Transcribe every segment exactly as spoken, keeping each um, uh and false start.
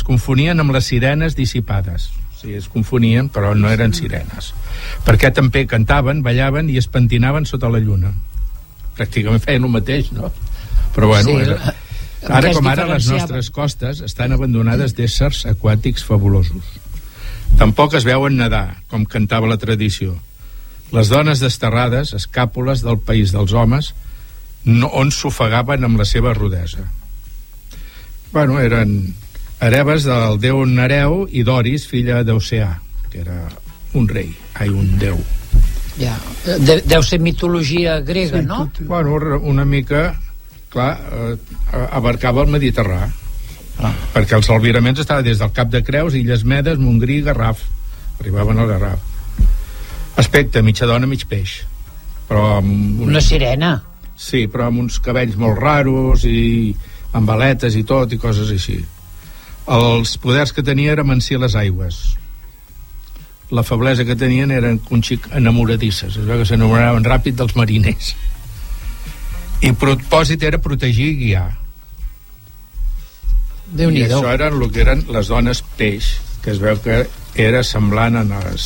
confonien amb les sirenes dissipades. O sigui, es confonien, però no eren sirenes. Perquè també cantaven, ballaven i es pentinaven sota la lluna. Pràcticament feien el mateix, no? Però bueno, sí, era... ara com ara les nostres costes estan abandonades d'éssers aquàtics fabulosos. Tampoc es veuen nedar, com cantava la tradició. Les dones desterrades, escàpules del país dels homes, no, on s'ofegaven amb la seva rudesa. Bueno, eren hereves del déu Nereu i Doris, filla d'Oceà, que era un rei, ai, un déu. Ja. De, deu ser mitologia grega, sí, no? Tot... Bueno, una mica, clar, eh, abarcava el Mediterrani. Ah. Perquè els albiraments estaven des del Cap de Creus, Illes Medes, Montgrí, Garraf. Arribaven al Garraf. Aspecte, mitja dona, mig peix. Però amb un... Una sirena. Sí, però amb uns cabells molt raros i amb aletes i tot i coses així. Els poders que tenia era amansir les aigües. La feblesa que tenien eren un xic enamoradisses. Es veu que s'enamoraven ràpid dels mariners. I propòsit era protegir i guiar. Déu-n'hi-do. I això eren el que eren les dones peix, que es veu que era semblant a les...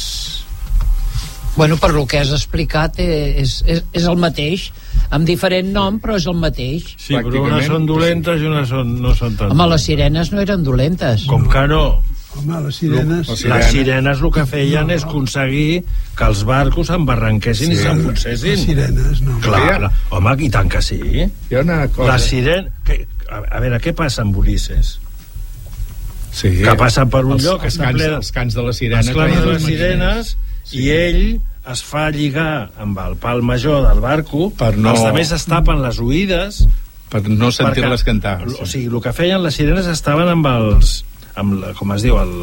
Bueno, per lo que has explicat és, és, és el mateix, amb diferent nom, però és el mateix. Sí, però unes són dolentes i unes són, no són tan... Home, les sirenes no eren dolentes. Com que no? Home, les sirenes... Les sirenes, les sirenes el que feien no, és aconseguir que els barcos s'embarranquessin sí, i s'enfonsessin. Les sirenes, no. Clar, la, home, i tant que sí. Hi ha una cosa... La sirena... Que, a, a veure, què passa amb Ulisses? Sí, que passa per un els, lloc... Els, cants, ple, els cants de les sirenes. Els cants de les sirenes, sí. I ell es fa lligar amb el pal major del barco, per no... els altres es tapen les oïdes... Per no sentir-les cantar. Sí. O sigui, el que feien les sirenes estaven amb els... amb la, com es diu, el...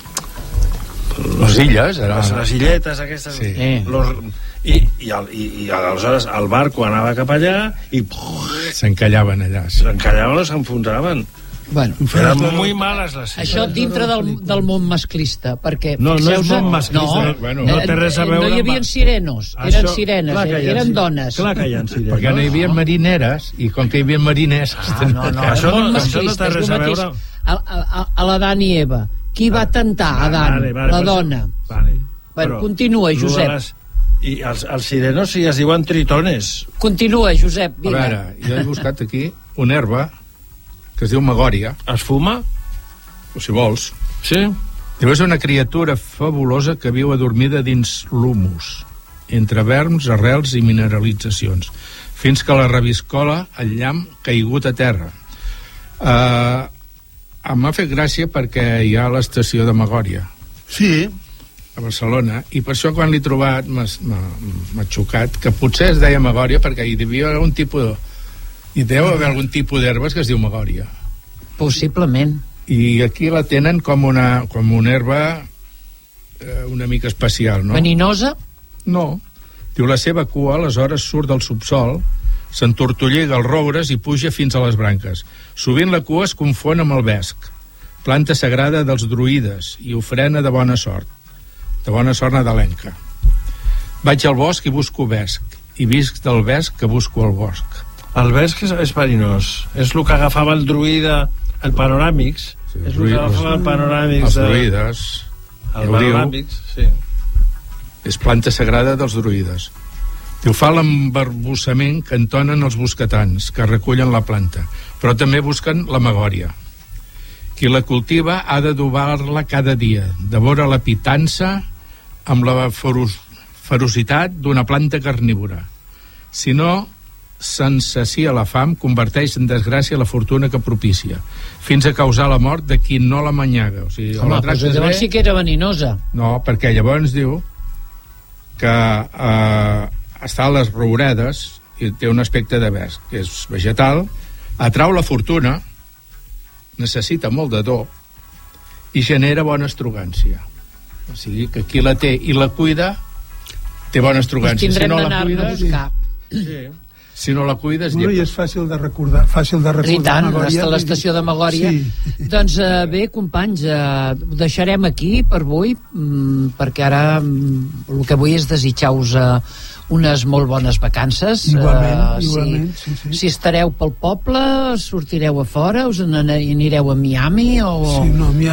les illes, era... les, les illetes aquestes... Sí. Los, i, i, el, i, i aleshores el barco anava cap allà i... s'encallaven allà. Sí. S'encallaven o s'enfonsaven. Bueno, eren molt males les sirenes. Això dintre del, del món masclista, perquè... No, no és món masclista. No, bueno, no té res a veure... No hi havia sirenos, eren això, sirenes, clar eren, eren dones. Clar que hi ha sirenes. Perquè no hi havia marineres, i com que hi havia mariners... Ah, no, no, això, no, això no té res a veure... A, a, a l'Adam i Eva. Qui va tentar Adam? Vale, vale, la però, dona. Vale. Bueno, continua, Josep. Les, I els, els sirenos sí es diuen tritones. Continua, Josep. Vinga. A veure, jo he buscat aquí una herba que es diu magòria. Es fuma? O si vols. Sí. Diu, és una criatura fabulosa que viu adormida dins l'humus, entre verms, arrels i mineralitzacions, fins que la reviscola el llamp caigut a terra. Uh, m'ha fet gràcia perquè hi ha l'estació de Magòria. Sí. A Barcelona, i per això quan l'he trobat m'ha xocat, que potser es deia Magòria perquè hi devia haver algun tipus de... hi deu haver algun tipus d'herbes que es diu Magòria. Possiblement. I aquí la tenen com una, com una herba eh, una mica especial, no? Veninosa? No. Diu, la seva cua aleshores surt del subsol, s'entortollega els roures i puja fins a les branques. Sovint la cua es confon amb el vesc, planta sagrada dels druides i ofrena de bona sort, de bona sort nadalenca. Vaig al bosc i busco vesc, i visc del vesc que busco al bosc. El vesc és, és verinós. És el que agafava el druida, el panoràmics. Sí, és el que agafava el panoràmics. Els druides. El panoràmics, sí. És planta sagrada dels druides. Diu, fa l'embarbussament que entonen els bosquetans, que recullen la planta, però també busquen la magòria. Qui la cultiva ha d'adobar-la cada dia, devora la pitança amb la feroç, ferocitat d'una planta carnívora. Si no se'n sacia la fam, converteix en desgràcia la fortuna que propicia, fins a causar la mort de qui no la manyaga. O sigui, home, la però llavors sí que era veninosa. No, perquè llavors diu que eh, està a les rouredes i té un aspecte de vesc, que és vegetal, atrau la fortuna, necessita molt de do i genera bona estrogància. O sigui, que qui la té i la cuida té bona estrogància. Pues tindrem si no d'anar a buscar. Sí. Si no la cuides... No, i és fàcil de recordar, fàcil de recordar. I tant, hasta l'estació de Magòria. Sí. Doncs uh, bé, companys, uh, ho deixarem aquí per avui, mm, perquè ara mm, el que vull és desitjar-vos uh, unes molt bones vacances. Igualment, uh, igualment, si, sí, sí. Si estareu pel poble, sortireu a fora, us n'anireu a Miami o... Sí, no, Miami